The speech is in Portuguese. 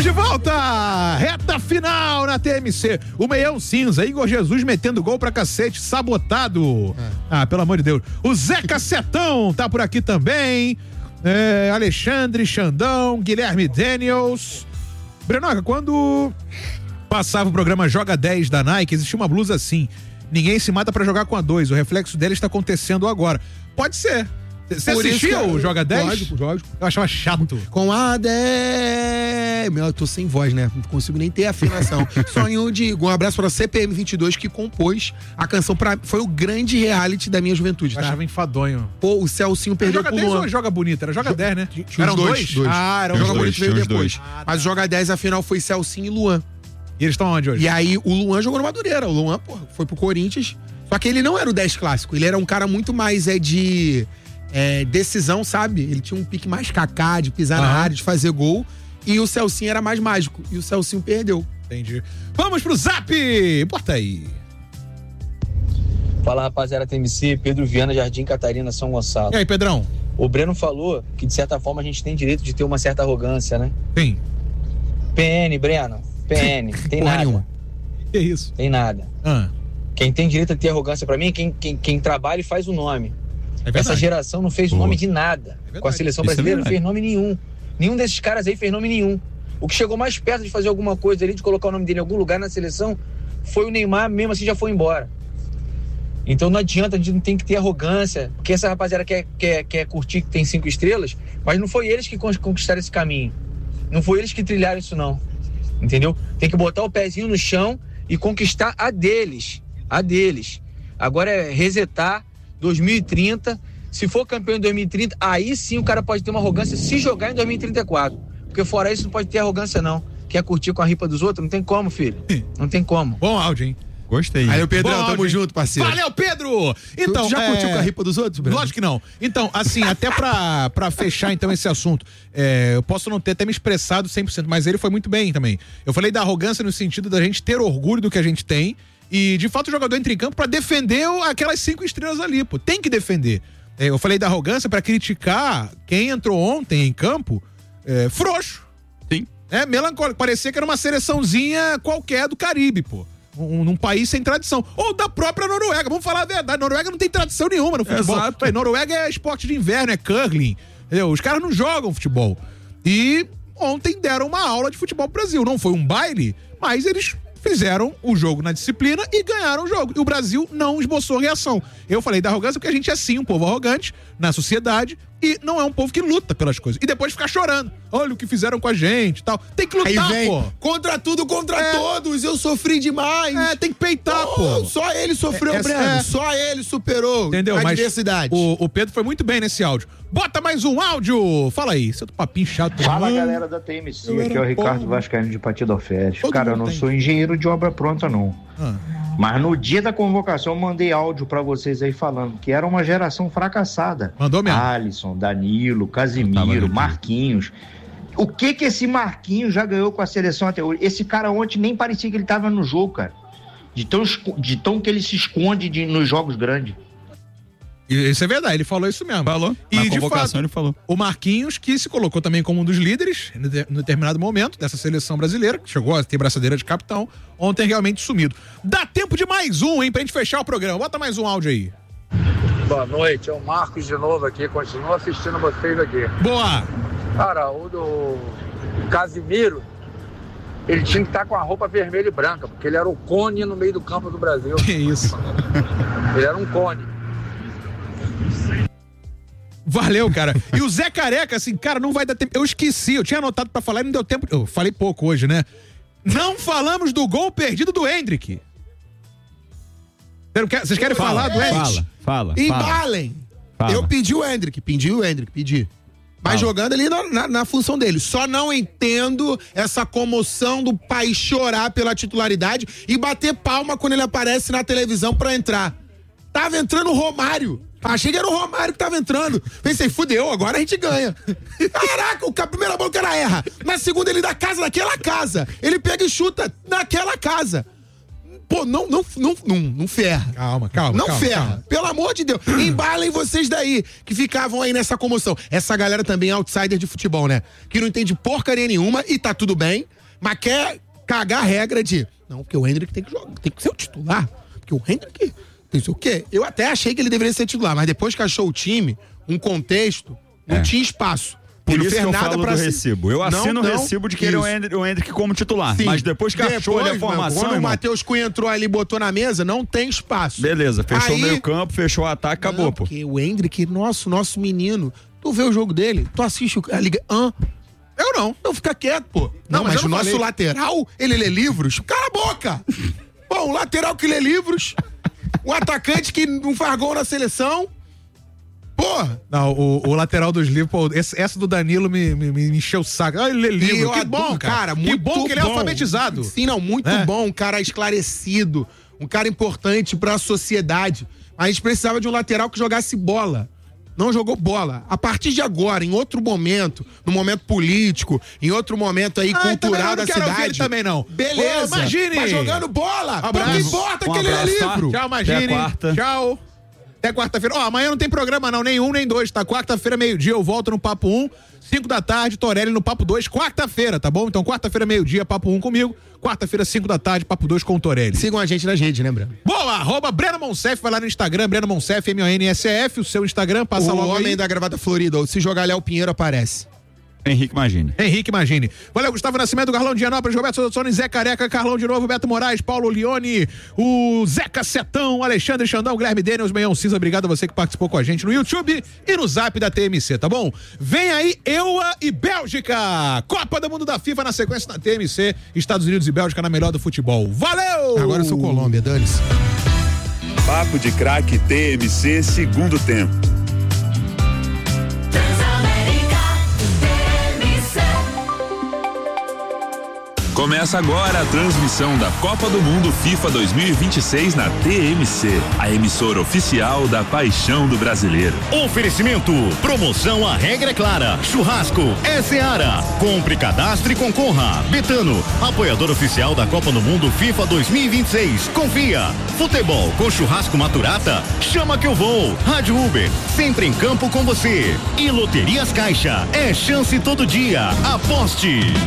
de volta! Reta final na TMC. O meião cinza, Igor Jesus metendo gol pra cacete, sabotado. Pelo amor de Deus. O Zé Cacetão tá por aqui também. Alexandre Xandão, Guilherme Daniels. Brenoca, quando passava o programa Joga 10 da Nike, existia uma blusa assim: ninguém se mata pra jogar com a 2. O reflexo dela está acontecendo agora. Pode ser. Você assistia o Joga 10? Lógico. Eu achava chato. Com a 10. Eu tô sem voz, né? Não consigo nem ter afinação. Sonho de um abraço pra CPM 22, que compôs a canção foi o grande reality da minha juventude, tá? Eu achava enfadonho. Pô, o Celcinho perdeu pro Luan. Joga 10 ou Joga Bonito? Era Joga 10, né? Eram dois? Eram Joga dois. Bonito veio depois. Mas o Joga 10, afinal, foi Celcinho e Luan. E eles estão onde hoje? E aí, o Luan jogou no Madureira. O Luan, pô, foi pro Corinthians. Só que ele não era o 10 clássico. Ele era um cara muito mais de decisão, sabe? Ele tinha um pique mais cacá, de pisar na área, de fazer gol. E o Celcinho era mais mágico. E o Celcinho perdeu. Entendi. Vamos pro Zap! Bota aí. Fala, rapaziada TMC, Pedro Viana, Jardim Catarina, São Gonçalo. E aí, Pedrão? O Breno falou que, de certa forma, a gente tem direito de ter uma certa arrogância, né? Sim. PN, Breno. PN. Tem nada. Nenhuma. Que isso? Tem nada. Quem tem direito a ter arrogância pra mim é quem trabalha e faz o nome. Essa geração não fez o nome de nada. Com a seleção brasileira não fez nome nenhum. Nenhum desses caras aí fez nome nenhum. O que chegou mais perto de fazer alguma coisa ali, de colocar o nome dele em algum lugar na seleção, foi o Neymar, mesmo assim já foi embora. Então não adianta, a gente não tem que ter arrogância, porque essa rapaziada quer curtir que tem 5 estrelas, mas não foi eles que conquistaram esse caminho. Não foi eles que trilharam isso, não. Entendeu? Tem que botar o pezinho no chão e conquistar a deles. A deles. Agora é resetar 2030. Se for campeão em 2030, aí sim o cara pode ter uma arrogância se jogar em 2034. Porque fora isso não pode ter arrogância, não. Quer curtir com a ripa dos outros? Não tem como, filho. Não tem como. Bom áudio, hein? Gostei. Aí, o Pedrão, tamo junto, parceiro. Valeu, Pedro! Então, tu já curtiu com a ripa dos outros, Breno? Lógico que não. Então, assim, até pra fechar então esse assunto, eu posso não ter até me expressado 100%, mas ele foi muito bem também. Eu falei da arrogância no sentido da gente ter orgulho do que a gente tem e, de fato, o jogador entra em campo pra defender aquelas 5 estrelas ali, pô. Tem que defender. Eu falei da arrogância pra criticar quem entrou ontem em campo frouxo. Sim. Melancólico. Parecia que era uma seleçãozinha qualquer do Caribe, pô. Num país sem tradição. Ou da própria Noruega. Vamos falar a verdade. Noruega não tem tradição nenhuma no futebol. Exato. Noruega é esporte de inverno, é curling. Entendeu? Os caras não jogam futebol. E ontem deram uma aula de futebol pro Brasil. Não foi um baile, mas eles fizeram o jogo na disciplina e ganharam o jogo. E o Brasil não esboçou reação. Eu falei da arrogância porque a gente é sim um povo arrogante na sociedade e não é um povo que luta pelas coisas. E depois ficar chorando. Olha o que fizeram com a gente e tal. Tem que lutar, pô. Contra tudo, contra todos. Eu sofri demais. Tem que peitar, pô. Só ele sofreu, Breno. Só ele superou. Entendeu? A Mas diversidade. O Pedro foi muito bem nesse áudio. Bota mais um áudio. Fala aí. Seu papinho chato. Fala, galera da TMC. Aqui é o Ricardo Vascaíno de Patida Alferes. Cara, eu não sou engenheiro de obra pronta, não. Mas no dia da convocação eu mandei áudio pra vocês aí falando que era uma geração fracassada. Mandou mesmo? Alisson, Danilo, Casimiro, Marquinhos. O que esse Marquinhos já ganhou com a seleção até hoje? Esse cara ontem nem parecia que ele tava no jogo, cara. De tão que ele se esconde nos jogos grandes. Isso é verdade, ele falou isso mesmo. Falou. E Na de convocação fato, ele falou. O Marquinhos, que se colocou também como um dos líderes em determinado momento dessa seleção brasileira, que chegou a ter braçadeira de capitão, ontem realmente sumido. Dá tempo de mais um, hein, pra gente fechar o programa. Bota mais um áudio aí. Boa noite, é o Marcos de novo aqui, continuo assistindo vocês aqui. Boa! Cara, o do Casimiro, ele tinha que estar com a roupa vermelha e branca, porque ele era o cone no meio do campo do Brasil. Que isso? Ele era um cone. Valeu, cara. E o Zé Careca, assim, cara, não vai dar tempo. Eu esqueci, eu tinha anotado pra falar e não deu tempo. Eu falei pouco hoje, né? Não falamos do gol perdido do Hendrick. Vocês querem falar do Hendrick? Fala. Embalem. Eu pedi o Hendrick. Mas jogando ali na função dele. Só não entendo essa comoção do país chorar pela titularidade e bater palma quando ele aparece na televisão pra entrar. Tava entrando o Romário. Achei que era o Romário que tava entrando. Pensei, fudeu, agora a gente ganha. Caraca, a primeira bola o cara erra. Na segunda ele dá casa naquela casa. Ele pega e chuta naquela casa. Pô, não ferra. Calma. Não ferra. Pelo amor de Deus. Embalem vocês daí, que ficavam aí nessa comoção. Essa galera também é outsider de futebol, né? Que não entende porcaria nenhuma e tá tudo bem. mas quer cagar a regra de, não, porque o Hendrick tem que jogar, tem que ser o titular, porque o Hendrick tem o quê? Eu até achei que ele deveria ser titular, mas depois que achou o time, um contexto, não tinha espaço. Por isso que eu falo do recibo. Eu assino o recibo de que ele é o Hendrick como titular. Sim. Mas depois que achou ali a formação... Quando o Matheus Cunha entrou ali e botou na mesa, não tem espaço. Beleza, fechou o meio campo, fechou o ataque, acabou, pô. Porque o Hendrick, nosso menino, tu vê o jogo dele, tu assiste a Liga... Eu não. Então fica quieto, pô. Não, mas o nosso lateral, ele lê livros? Cala a boca! Pô, um lateral que lê livros, um atacante que não faz gol na seleção... Porra! Não, o lateral dos livros, pô, essa do Danilo me encheu o saco. Ah, ele lê livro, que bom, cara. Que bom que ele é alfabetizado. Sim, não, muito bom, um cara esclarecido, um cara importante pra sociedade. A gente precisava de um lateral que jogasse bola. Não jogou bola. A partir de agora, em outro momento, no momento político, em outro momento aí cultural da cidade. Ele também não. Beleza. Imagine. Tá jogando bola. Abraço. Não importa que ele lê livro. Tchau, Imagine. Tchau. Até quarta-feira. Amanhã não tem programa não, nem 1 nem 2, tá? Quarta-feira, meio-dia, eu volto no Papo 1, 5 da tarde, Torelli no Papo 2, quarta-feira, tá bom? Então, quarta-feira, meio-dia, Papo 1 comigo, quarta-feira, 5 da tarde, Papo 2 com o Torelli. Sigam a gente nas redes, né, Breno? Boa! @Breno Monsef, vai lá no Instagram, Breno Monsef, MONSF, o seu Instagram, passa logo aí. O homem da gravata florida, ou se jogar Léo Pinheiro, aparece. Henrique Magini. Valeu, Gustavo Nascimento, Carlão de Anópolis, Roberto Sotossoni, Zé Careca, Carlão de novo, Beto Moraes, Paulo Lione, o Zeca Setão, Alexandre Xandão, Guilherme Daniels, Meião Cisa, obrigado a você que participou com a gente no YouTube e no Zap da TMC, tá bom? Vem aí EUA e Bélgica, Copa do Mundo da FIFA na sequência na TMC, Estados Unidos e Bélgica na melhor do futebol. Valeu! Agora eu sou Colômbia, dane-se. Papo de Craque TMC, segundo tempo. Começa agora a transmissão da Copa do Mundo FIFA 2026 na TMC, a emissora oficial da paixão do brasileiro. Oferecimento, promoção A Regra é Clara, churrasco é Seara, compre, cadastre e concorra. Betano, apoiador oficial da Copa do Mundo FIFA 2026, confia. Futebol com churrasco Maturata, chama que eu vou. Rádio Uber, sempre em campo com você. E Loterias Caixa, é chance todo dia, aposte.